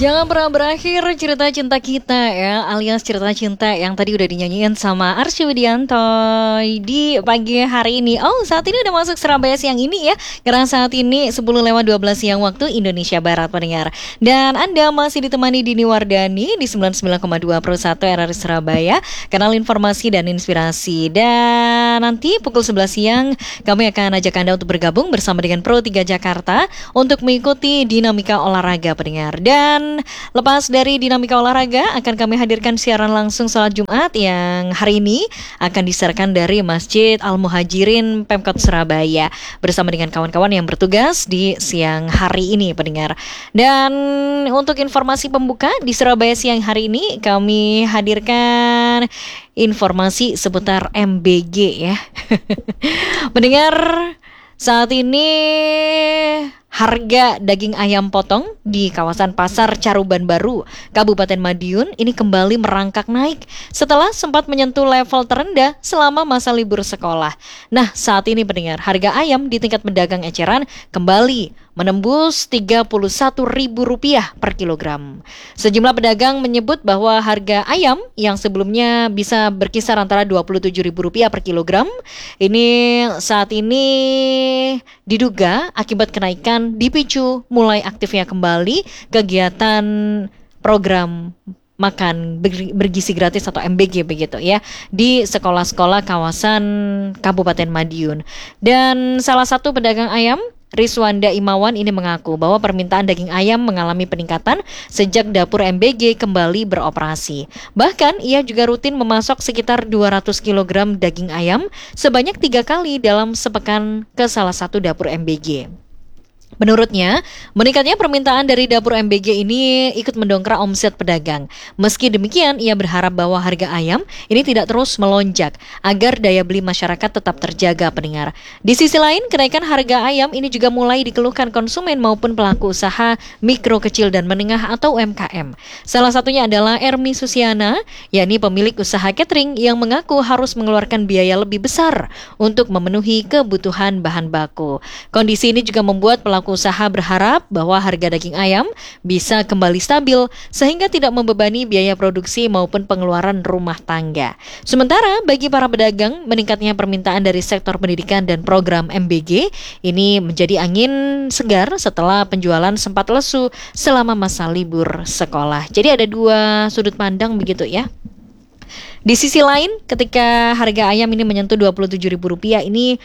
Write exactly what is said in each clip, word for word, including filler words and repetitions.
Jangan pernah berakhir cerita cinta kita ya, alias cerita cinta yang tadi udah dinyanyiin sama Arsy Widianto di pagi hari ini. Oh, saat ini udah masuk Surabaya siang ini ya, karena saat ini sepuluh lewat dua belas siang waktu Indonesia Barat pendengar. Dan Anda masih ditemani Dini Wardani di sembilan puluh sembilan koma dua per satu R R I Surabaya, kanal informasi dan inspirasi. Dan nanti pukul sebelas siang kami akan ajak Anda untuk bergabung bersama dengan Pro tiga Jakarta untuk mengikuti dinamika olahraga pendengar. Dan lepas dari dinamika olahraga, akan kami hadirkan siaran langsung sholat Jumat yang hari ini akan disiarkan dari Masjid Al-Muhajirin Pemkot Surabaya bersama dengan kawan-kawan yang bertugas di siang hari ini pendengar. Dan untuk informasi pembuka di Surabaya siang hari ini kami hadirkan informasi seputar M B G ya. Pendengar, saat ini harga daging ayam potong di kawasan Pasar Caruban Baru, Kabupaten Madiun ini kembali merangkak naik setelah sempat menyentuh level terendah selama masa libur sekolah. Nah, saat ini pendengar, harga ayam di tingkat pedagang eceran kembali menembus tiga puluh satu ribu rupiah per kilogram. Sejumlah pedagang menyebut bahwa harga ayam yang sebelumnya bisa berkisar antara dua puluh tujuh ribu rupiah per kilogram, ini saat ini diduga akibat kenaikan dipicu mulai aktifnya kembali kegiatan program makan bergizi gratis atau M B G begitu ya di sekolah-sekolah kawasan Kabupaten Madiun. Dan salah satu pedagang ayam, Rizwanda Imawan, ini mengaku bahwa permintaan daging ayam mengalami peningkatan sejak dapur M B G kembali beroperasi. Bahkan ia juga rutin memasok sekitar dua ratus kilogram daging ayam sebanyak tiga kali dalam sepekan ke salah satu dapur M B G. Menurutnya, meningkatnya permintaan dari dapur M B G ini ikut mendongkrak omset pedagang. Meski demikian, ia berharap bahwa harga ayam ini tidak terus melonjak agar daya beli masyarakat tetap terjaga pendengar. Di sisi lain, kenaikan harga ayam ini juga mulai dikeluhkan konsumen maupun pelaku usaha mikro, kecil, dan menengah atau U M K M. Salah satunya adalah Ermi Susiana, yakni pemilik usaha catering yang mengaku harus mengeluarkan biaya lebih besar untuk memenuhi kebutuhan bahan baku. Kondisi ini juga membuat pelaku usaha berharap bahwa harga daging ayam bisa kembali stabil sehingga tidak membebani biaya produksi maupun pengeluaran rumah tangga. Sementara bagi para pedagang, meningkatnya permintaan dari sektor pendidikan dan program M B G ini menjadi angin segar setelah penjualan sempat lesu selama masa libur sekolah. Jadi ada dua sudut pandang begitu ya. Di sisi lain, ketika harga ayam ini menyentuh dua puluh tujuh ribu rupiah ini,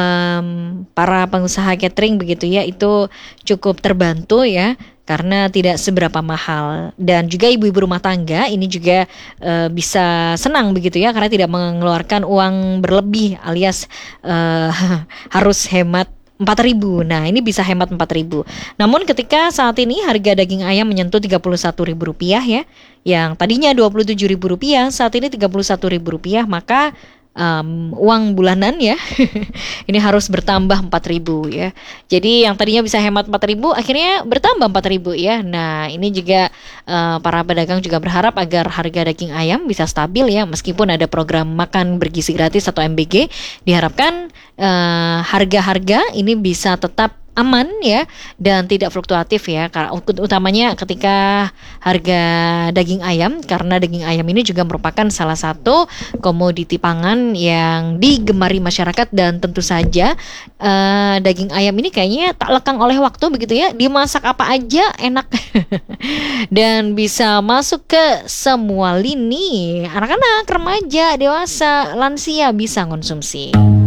um, para pengusaha catering begitu ya, itu cukup terbantu ya, karena tidak seberapa mahal. Dan juga ibu-ibu rumah tangga ini juga uh, bisa senang begitu ya, karena tidak mengeluarkan uang berlebih alias uh, harus hemat empat ribu. Nah, ini bisa hemat empat ribu. Namun ketika saat ini harga daging ayam menyentuh tiga puluh satu ribu rupiah ya, yang tadinya dua puluh tujuh ribu rupiah, saat ini tiga puluh satu ribu rupiah, maka um, uang bulanan ya ini harus bertambah empat ribu ya. Jadi yang tadinya bisa hemat empat ribu akhirnya bertambah empat ribu ya. Nah, ini juga uh, para pedagang juga berharap agar harga daging ayam bisa stabil ya, meskipun ada program makan bergizi gratis atau M B G. Diharapkan uh, harga-harga ini bisa tetap aman ya dan tidak fluktuatif ya, karena utamanya ketika harga daging ayam, karena daging ayam ini juga merupakan salah satu komoditi pangan yang digemari masyarakat. Dan tentu saja uh, daging ayam ini kayaknya tak lekang oleh waktu begitu ya, dimasak apa aja enak dan bisa masuk ke semua lini, anak-anak, remaja, dewasa, lansia bisa konsumsi.